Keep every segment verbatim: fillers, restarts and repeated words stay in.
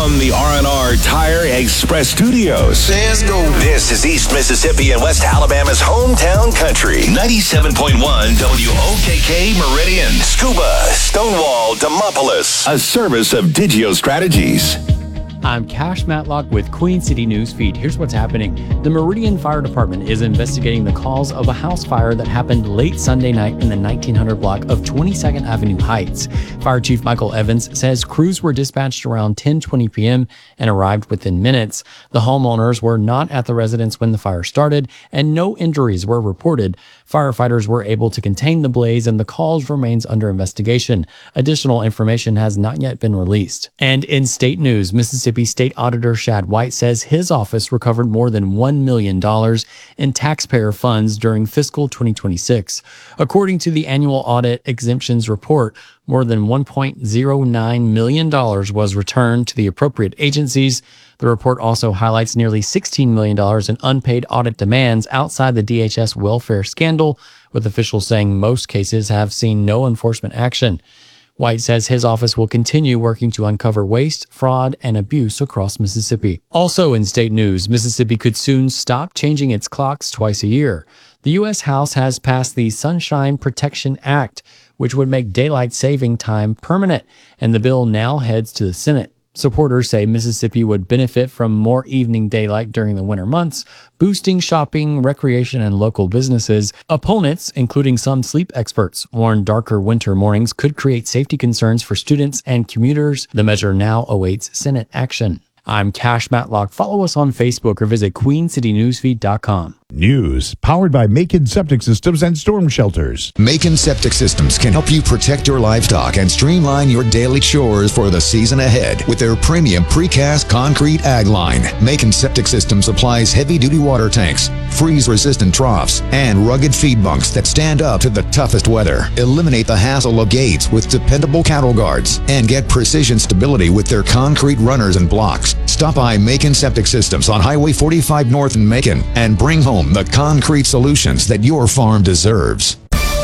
from the R and R Tire Express Studios. Let's go. This is East Mississippi and West Alabama's hometown country. ninety-seven point one W O K K Meridian. Scuba, Stonewall, Demopolis. A service of Digio Strategies. I'm Cash Matlock with Queen City News Feed. Here's what's happening. The Meridian Fire Department is investigating the cause of a house fire that happened late Sunday night in the nineteen hundred block of twenty-second Avenue Heights. Fire Chief Michael Evans says crews were dispatched around ten twenty p.m. and arrived within minutes. The homeowners were not at the residence when the fire started, and no injuries were reported. Firefighters were able to contain the blaze, and the cause remains under investigation. Additional information has not yet been released. And in state news, Mississippi State Auditor Shad White says his office recovered more than one million dollars in taxpayer funds during fiscal twenty twenty-six. According to the annual audit exemptions report, more than one point zero nine million dollars was returned to the appropriate agencies. The report also highlights nearly sixteen million dollars in unpaid audit demands outside the D H S welfare scandal, with officials saying most cases have seen no enforcement action. White says his office will continue working to uncover waste, fraud, and abuse across Mississippi. Also in state news, Mississippi could soon stop changing its clocks twice a year. The U S House has passed the Sunshine Protection Act, which would make daylight saving time permanent, and the bill now heads to the Senate. Supporters say Mississippi would benefit from more evening daylight during the winter months, boosting shopping, recreation, and local businesses. Opponents, including some sleep experts, warn darker winter mornings could create safety concerns for students and commuters. The measure now awaits Senate action. I'm Cash Matlock. Follow us on Facebook or visit queen city newsfeed dot com. News powered by Macon Septic Systems and Storm Shelters. Macon Septic Systems can help you protect your livestock and streamline your daily chores for the season ahead with their premium precast concrete ag line. Macon Septic Systems supplies heavy-duty water tanks, freeze-resistant troughs, and rugged feed bunks that stand up to the toughest weather. Eliminate the hassle of gates with dependable cattle guards and get precision stability with their concrete runners and blocks. Stop by Macon Septic Systems on Highway forty-five North in Macon and bring home the concrete solutions that your farm deserves.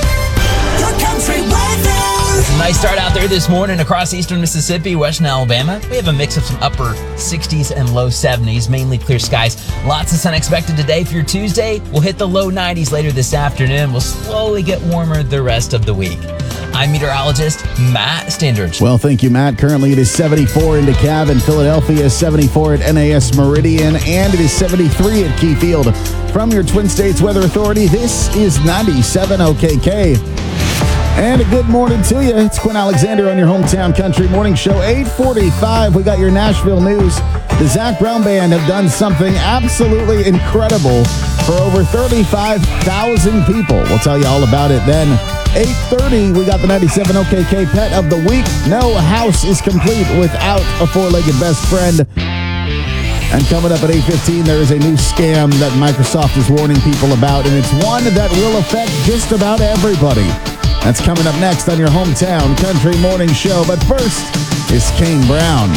Your country weather. Nice start out there this morning across eastern Mississippi, western Alabama. We have a mix of some upper sixties and low seventies, mainly clear skies. Lots of sun expected today for your Tuesday. We'll hit the low nineties later this afternoon. We'll slowly get warmer the rest of the week. I'm meteorologist Matt Standridge. Well, thank you, Matt. Currently, it is seventy-four in DeKalb and Philadelphia, seventy-four at N A S Meridian, and it is seventy-three at Keyfield. From your Twin States Weather Authority, this is ninety-seven O K K. And a good morning to you. It's Quinn Alexander on your Hometown Country Morning Show. eight forty-five, we got your Nashville news. The Zac Brown Band have done something absolutely incredible for over thirty-five thousand people. We'll tell you all about it then. eight thirty, we got the ninety-seven O K K Pet of the Week. No house is complete without a four-legged best friend. And coming up at eight fifteen, there is a new scam that Microsoft is warning people about, and it's one that will affect just about everybody. That's coming up next on your Hometown Country Morning Show. But first is Kane Brown.